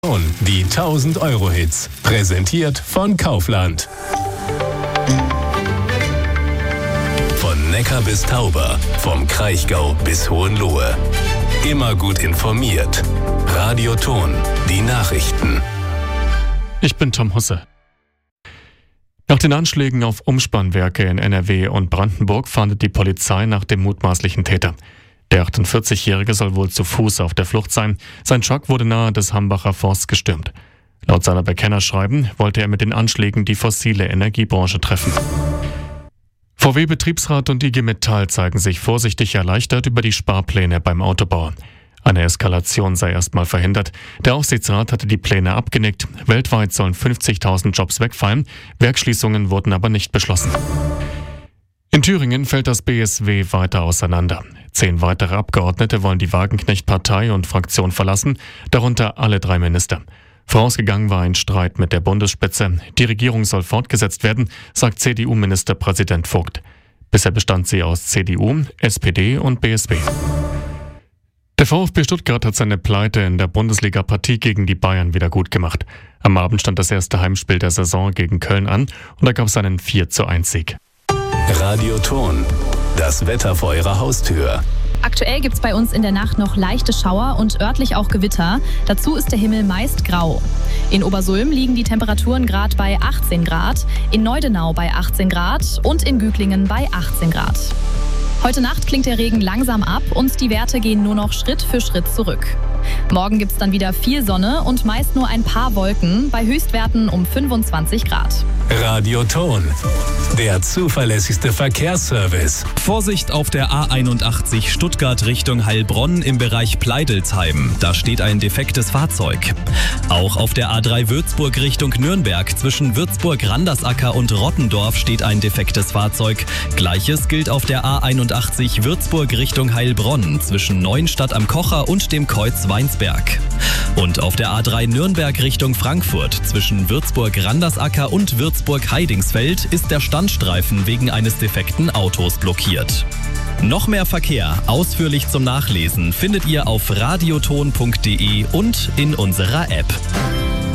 Die 1000-Euro-Hits. Präsentiert von Kaufland. Von Neckar bis Tauber, vom Kraichgau bis Hohenlohe. Immer gut informiert. Radio Ton, die Nachrichten. Ich bin Tom Husse. Nach den Anschlägen auf Umspannwerke in NRW und Brandenburg fahndet die Polizei nach dem mutmaßlichen Täter. Der 48-Jährige soll wohl zu Fuß auf der Flucht sein. Sein Truck wurde nahe des Hambacher Forsts gestürmt. Laut seiner Bekennerschreiben wollte er mit den Anschlägen die fossile Energiebranche treffen. VW-Betriebsrat und IG Metall zeigen sich vorsichtig erleichtert über die Sparpläne beim Autobauer. Eine Eskalation sei erstmal verhindert. Der Aufsichtsrat hatte die Pläne abgenickt. Weltweit sollen 50.000 Jobs wegfallen. Werksschließungen wurden aber nicht beschlossen. In Thüringen fällt das BSW weiter auseinander. 10 weitere Abgeordnete wollen die Wagenknecht-Partei und Fraktion verlassen, darunter alle 3 Minister. Vorausgegangen war ein Streit mit der Bundesspitze. Die Regierung soll fortgesetzt werden, sagt CDU-Ministerpräsident Vogt. Bisher bestand sie aus CDU, SPD und BSW. Der VfB Stuttgart hat seine Pleite in der Bundesliga-Partie gegen die Bayern wieder gut gemacht. Am Abend stand das erste Heimspiel der Saison gegen Köln an und da gab es einen 4:1-Sieg. Radio Ton, das Wetter vor Ihrer Haustür. Aktuell gibt es bei uns in der Nacht noch leichte Schauer und örtlich auch Gewitter. Dazu ist der Himmel meist grau. In Obersulm liegen die Temperaturen gerade bei 18 Grad, in Neudenau bei 18 Grad und in Güglingen bei 18 Grad. Heute Nacht klingt der Regen langsam ab und die Werte gehen nur noch Schritt für Schritt zurück. Morgen gibt es dann wieder viel Sonne und meist nur ein paar Wolken bei Höchstwerten um 25 Grad. Radio Ton, der zuverlässigste Verkehrsservice. Vorsicht auf der A81 Stuttgart Richtung Heilbronn im Bereich Pleidelsheim. Da steht ein defektes Fahrzeug. Auch auf der A3 Würzburg Richtung Nürnberg zwischen Würzburg-Randersacker und Rottendorf steht ein defektes Fahrzeug. Gleiches gilt auf der A81 Würzburg Richtung Heilbronn zwischen Neuenstadt am Kocher und dem Kreuz Weinsberg. Und auf der A3 Nürnberg Richtung Frankfurt zwischen Würzburg-Randersacker und Würzburg-Heidingsfeld ist der Standstreifen wegen eines defekten Autos blockiert. Noch mehr Verkehr ausführlich zum Nachlesen findet ihr auf radioton.de und in unserer App.